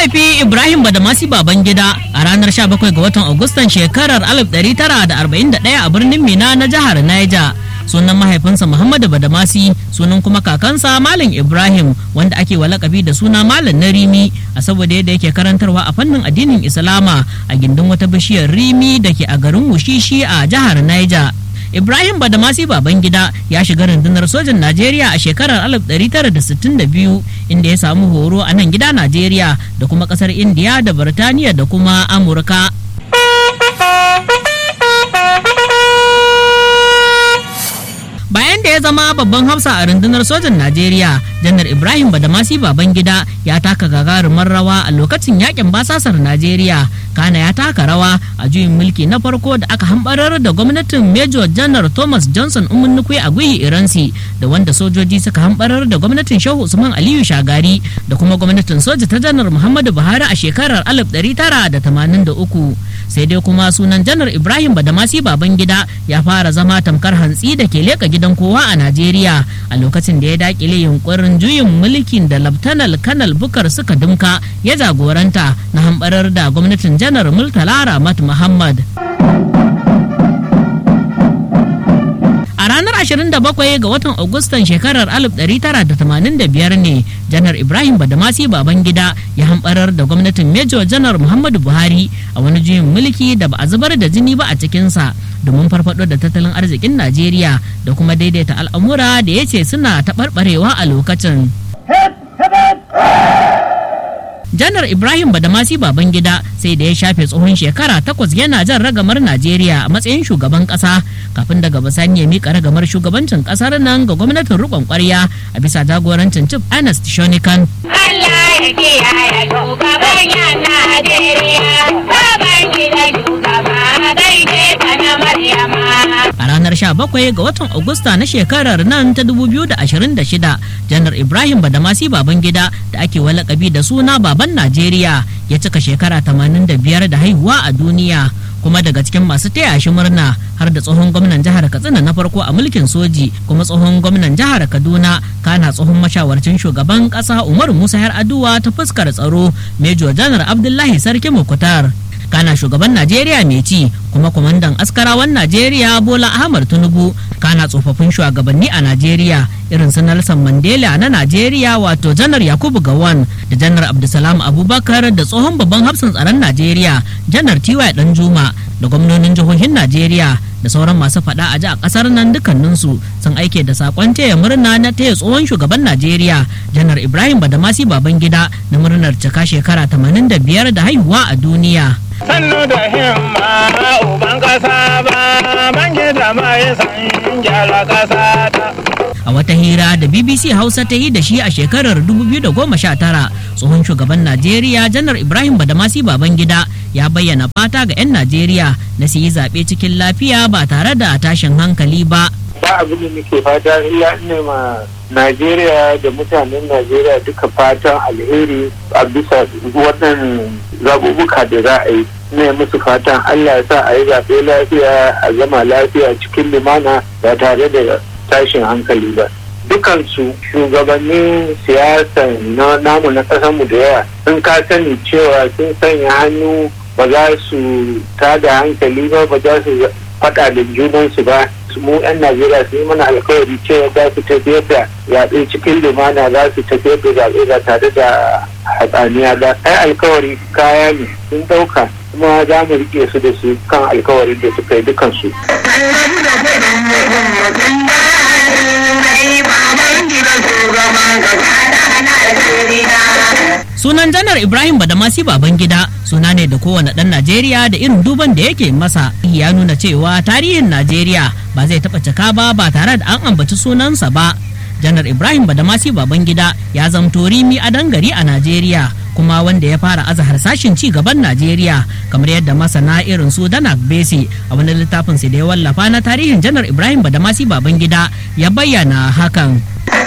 haifi Ibrahim Badamasi Babangida a ranar 17 ga watan Agustan shekarar 1941 a birnin Mina na jihar Niger. Sunan mahaifinsa Muhammadu Badamasi, sunan kuma kakansa Malam Ibrahim, wanda ake wa lakabi da suna Malam na Rimi a saboda yadda yake karantarwa a fannin addinin Islama a gindin wata bishiyar Rimi da ke a garin Wushishi a jihar Niger. Ibrahim Badamasi Babangida ya shiga rundunar sojan Najeriya a shekarar 1962 inda ya samu horo a nan gida Najeriya da kuma kasar Indiya da Birtaniya da kuma Amurka. Bayan da ya zama babban hafsa a rundunar sojan Najeriya, Janar Ibrahim Badamasi Babangida ya taka gagarumar rawa a lokacin yakin basasar Najeriya. Kana ya taka rawa a juyin mulki na farko da aka hambarar da gwamnatin Major Janar Thomas Johnson Umunnukwe a Guyi Iransi, da wanda sojoji suka hambarar da gwamnatin Shehu Usman Aliyu Shagari da kuma gwamnatin soja ta Janar Muhammadu Buhari a shekarar 1983. Sai dai kuma sunan Janar Ibrahim Badamasi Babangida ya fara zama tamkar hantsi da ke leka gidan kowa a Najeriya a lokacin da ya dakile yunkurin juyin mulkin da Laftanal Kanal Bukar suka dumka ya jagoranta na hambarar da gwamnatin Janar Murtala Ramat Muhammad. A ranar 27 ga watan Agustan shekarar 1985 ne Janar Ibrahim Badamasi Babangida ya hambarar da gwamnatin Major Janar Muhammadu Buhari a wani juyin mulki da ba a zubar da jini ba a cikinsa domin farfado da tattalin arzikin Najeriya da kuma daidaita al'amura da ya ce suna taɓarɓarewa a lokacin. Janar Ibrahim Badamasi Babangida sai da ya shafe tsohon shekara 8 yana jan ragamar Najeriya a matsayin shugaban kasa kafin daga bisani ya mika ragamar shugabancin kasar nan ga gwamnatin rikon kwarya a bisa jagorancin Chief Ernest Shonikan. Allah ya kiyaye shugaban yan Najeriya, Babangida shugaba daidai ta na Maryama. A ranar 17 ga watan Agusta na shekarar nan ta 2026, Janar Ibrahim Badamasi Babangida da ake walakabi da suna Baban Najeriya ya cika shekara 85 da haihuwa a duniya. Kuma daga cikin masu taya shi murna har da tsohon gwamnan jihar Katsina na farko a mulkin soji, kuma tsohon gwamnan jihar Kaduna, kana tsohon mashawarcin shugaban kasa Umaru Musa Yar'adua ta fuskar tsaro Major Janar Abdullahi Sarki Mukhtar, kana shugaban Najeriya mai ci kuma kwamandan askarawan Najeriya Bola Ahmad Tinubu, kana tsofaffin shugabanni a Najeriya irin su Nelson Mandela na Najeriya wato Janar Yakubu Gowon da Janar Abdulsalam Abubakar da tsohon babban hafsan tsaron Najeriya Janar T.Y. Danjuma da gwamnonin jihohin Najeriya da sauran masu faɗa a ji a ƙasar nan dukkaninsu sun aike da sakon taya murna na taya tsohon shugaban Najeriya Janar Ibrahim Badamasi Babangida na murnar cika shekara 85 da haihuwa a duniya. Sannu da himma uban ƙasa ba Babangida mai san gyara ƙasa ta. A wata hira da BBC Hausa ta yi da shi a shekarar 2019, tsohon shugaban Najeriya Janar Ibrahim Badamasi Babangida ya bayyana fata ga 'yan Najeriya na su yi zaɓe cikin lafiya ba tare da tashin hankali ba. Ba abin da muke fata illa ne ma Najeriya da mutanen Najeriya duka fatan alheri a bisa wannan zaɓuɓɓuka da za a yi. Ne musu fatan Allah ya sa a yi zaɓe lafiya, a zama lafiya cikin lumana ba tare da tashin hankali ba. Dukansu shugabannin siyasa namu na ƙasarmu da yawa sun ka sani cewa sun sanya hannu, ba za su tada hankali ba, ba za su faɗa da junansu ba. Mu 'yan Najeriya sun yi mana alkawari cewa za su tafiyar da zaɓe cikin lumana, za su tafiyar da zaɓe ba tare da hatsaniya ba. Ai alkawari kaya ne sun ɗauka, kuma za mu riƙe su da su kan alkawarin da suka yi dukansu. Sunan Janar Ibrahim Badamasi Babangida suna ne da kowane ɗan Najeriya da irin duban da yake masa. Ya nuna cewa tarihin Najeriya ba zai taɓa cika ba tare da an ambaci sunansa ba. Janar Ibrahim Badamasi Babangida ya zamto rimi a dangari a Najeriya, kuma wanda ya fara aza harsashin ci gaban Najeriya, kamar yadda masana irin su Danak Besi a wani littafin da ya wallafa na tarihin Janar Ibrahim Badamasi Babangida ya bayyana hakan.